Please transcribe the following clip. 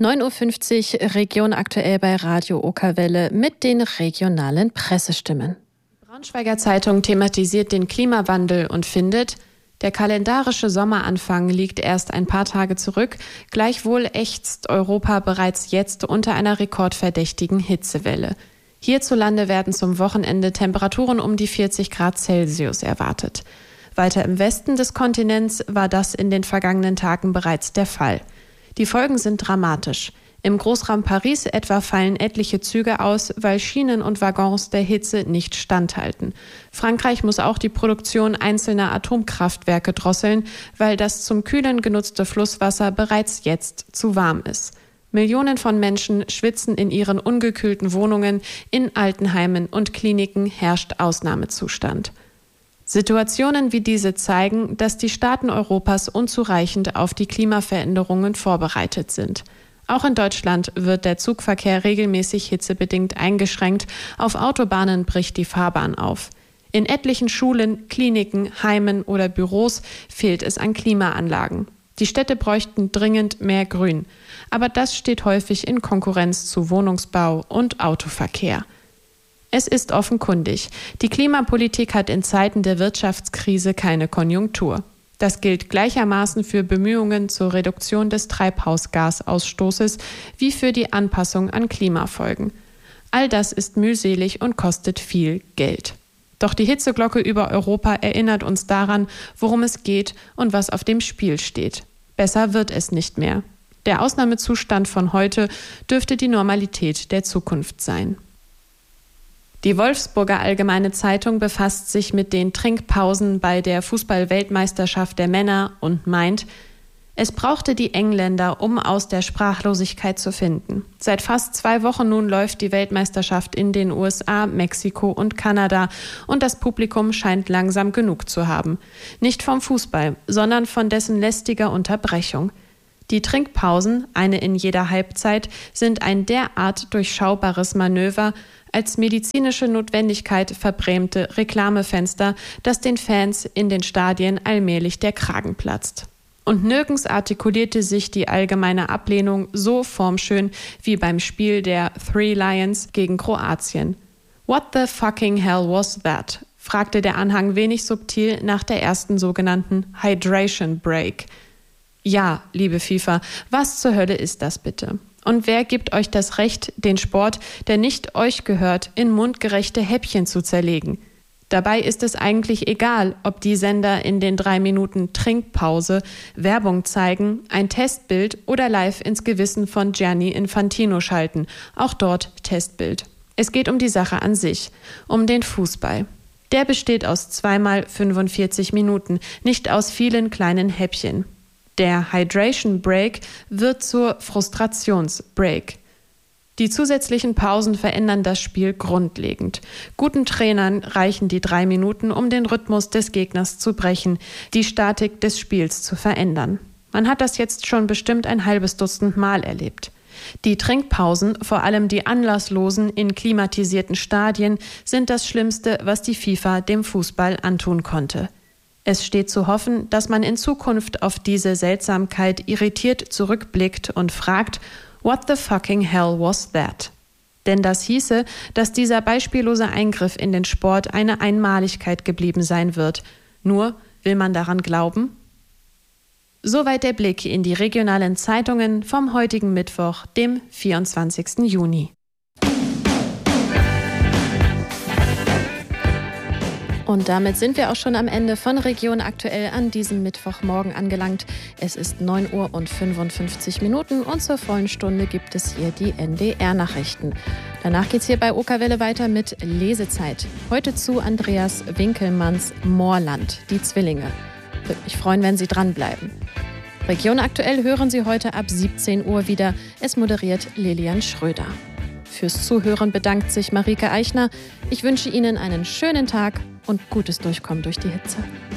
9:50 Uhr Region aktuell bei Radio Okerwelle mit den regionalen Pressestimmen. Die Braunschweiger Zeitung thematisiert den Klimawandel und findet, der kalendarische Sommeranfang liegt erst ein paar Tage zurück. Gleichwohl ächzt Europa bereits jetzt unter einer rekordverdächtigen Hitzewelle. Hierzulande werden zum Wochenende Temperaturen um die 40 Grad Celsius erwartet. Weiter im Westen des Kontinents war das in den vergangenen Tagen bereits der Fall. Die Folgen sind dramatisch. Im Großraum Paris etwa fallen etliche Züge aus, weil Schienen und Waggons der Hitze nicht standhalten. Frankreich muss auch die Produktion einzelner Atomkraftwerke drosseln, weil das zum Kühlen genutzte Flusswasser bereits jetzt zu warm ist. Millionen von Menschen schwitzen in ihren ungekühlten Wohnungen, in Altenheimen und Kliniken herrscht Ausnahmezustand. Situationen wie diese zeigen, dass die Staaten Europas unzureichend auf die Klimaveränderungen vorbereitet sind. Auch in Deutschland wird der Zugverkehr regelmäßig hitzebedingt eingeschränkt. Auf Autobahnen bricht die Fahrbahn auf. In etlichen Schulen, Kliniken, Heimen oder Büros fehlt es an Klimaanlagen. Die Städte bräuchten dringend mehr Grün. Aber das steht häufig in Konkurrenz zu Wohnungsbau und Autoverkehr. Es ist offenkundig, die Klimapolitik hat in Zeiten der Wirtschaftskrise keine Konjunktur. Das gilt gleichermaßen für Bemühungen zur Reduktion des Treibhausgasausstoßes wie für die Anpassung an Klimafolgen. All das ist mühselig und kostet viel Geld. Doch die Hitzeglocke über Europa erinnert uns daran, worum es geht und was auf dem Spiel steht. Besser wird es nicht mehr. Der Ausnahmezustand von heute dürfte die Normalität der Zukunft sein. Die Wolfsburger Allgemeine Zeitung befasst sich mit den Trinkpausen bei der Fußball-Weltmeisterschaft der Männer und meint, es brauchte die Engländer, um aus der Sprachlosigkeit zu finden. Seit fast 2 Wochen nun läuft die Weltmeisterschaft in den USA, Mexiko und Kanada und das Publikum scheint langsam genug zu haben. Nicht vom Fußball, sondern von dessen lästiger Unterbrechung. Die Trinkpausen, eine in jeder Halbzeit, sind ein derart durchschaubares Manöver, als medizinische Notwendigkeit verbrämte Reklamefenster, dass den Fans in den Stadien allmählich der Kragen platzt. Und nirgends artikulierte sich die allgemeine Ablehnung so formschön wie beim Spiel der Three Lions gegen Kroatien. What the fucking hell was that? Fragte der Anhang wenig subtil nach der ersten sogenannten Hydration Break. Ja, liebe FIFA, was zur Hölle ist das bitte? Und wer gibt euch das Recht, den Sport, der nicht euch gehört, in mundgerechte Häppchen zu zerlegen? Dabei ist es eigentlich egal, ob die Sender in den 3 Minuten Trinkpause Werbung zeigen, ein Testbild oder live ins Gewissen von Gianni Infantino schalten. Auch dort Testbild. Es geht um die Sache an sich, um den Fußball. Der besteht aus 2 x 45 Minuten, nicht aus vielen kleinen Häppchen. Der Hydration Break wird zur Frustrationsbreak. Die zusätzlichen Pausen verändern das Spiel grundlegend. Guten Trainern reichen die 3 Minuten, um den Rhythmus des Gegners zu brechen, die Statik des Spiels zu verändern. Man hat das jetzt schon bestimmt ein halbes Dutzend Mal erlebt. Die Trinkpausen, vor allem die anlasslosen in klimatisierten Stadien, sind das Schlimmste, was die FIFA dem Fußball antun konnte. Es steht zu hoffen, dass man in Zukunft auf diese Seltsamkeit irritiert zurückblickt und fragt, what the fucking hell was that? Denn das hieße, dass dieser beispiellose Eingriff in den Sport eine Einmaligkeit geblieben sein wird. Nur, will man daran glauben? Soweit der Blick in die regionalen Zeitungen vom heutigen Mittwoch, dem 24. Juni. Und damit sind wir auch schon am Ende von Region aktuell an diesem Mittwochmorgen angelangt. Es ist 9:55 Uhr und zur vollen Stunde gibt es hier die NDR-Nachrichten. Danach geht's hier bei Okerwelle weiter mit Lesezeit. Heute zu Andreas Winkelmanns Moorland, die Zwillinge. Würde mich freuen, wenn Sie dranbleiben. Region aktuell hören Sie heute ab 17 Uhr wieder. Es moderiert Lilian Schröder. Fürs Zuhören bedankt sich Marike Eichner. Ich wünsche Ihnen einen schönen Tag und gutes Durchkommen durch die Hitze.